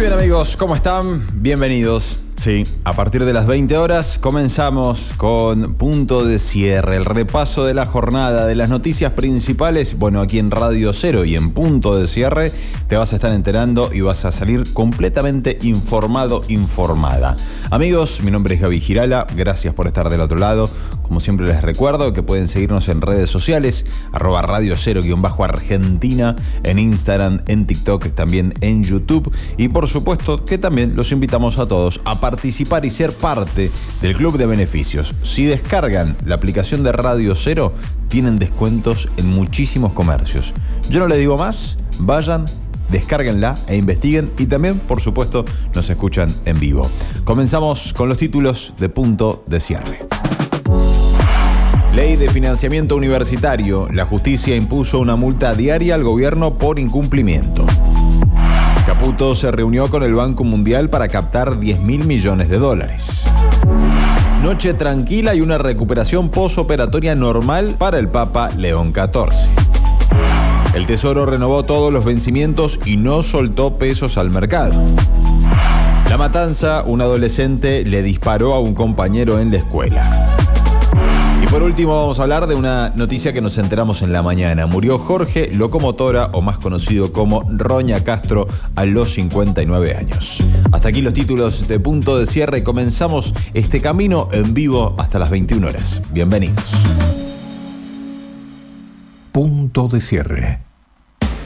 bien, amigos, ¿cómo están? Bienvenidos. Sí, a partir de las 20 horas comenzamos con Punto de Cierre, el repaso de la jornada, de las noticias principales. Bueno, aquí en Radio Cero y en Punto de Cierre te vas a estar enterando y vas a salir completamente informado, informada. Amigos, mi nombre es Gaby Girala, gracias por estar del otro lado. Como siempre les recuerdo que pueden seguirnos en redes sociales, @Radio Cero_Argentina, en Instagram, en TikTok, también en YouTube. Y por supuesto que también los invitamos a todos a participar y ser parte del Club de Beneficios. Si descargan la aplicación de Radio Cero, tienen descuentos en muchísimos comercios. Yo no les digo más, vayan, descárguenla e investiguen y también, por supuesto, nos escuchan en vivo. Comenzamos con los títulos de Punto de Cierre. Ley de financiamiento universitario. La justicia impuso una multa diaria al gobierno por incumplimiento. Caputo se reunió con el Banco Mundial para captar $10.000 millones. Noche tranquila y una recuperación postoperatoria normal para el Papa León XIV. El Tesoro renovó todos los vencimientos y no soltó pesos al mercado. La matanza, un adolescente le disparó a un compañero en la escuela. Y por último vamos a hablar de una noticia que nos enteramos en la mañana. Murió Jorge Locomotora, o más conocido como Roña Castro, a los 59 años. Hasta aquí los títulos de Punto de Cierre. Comenzamos este camino en vivo hasta las 21 horas. Bienvenidos. Punto de Cierre.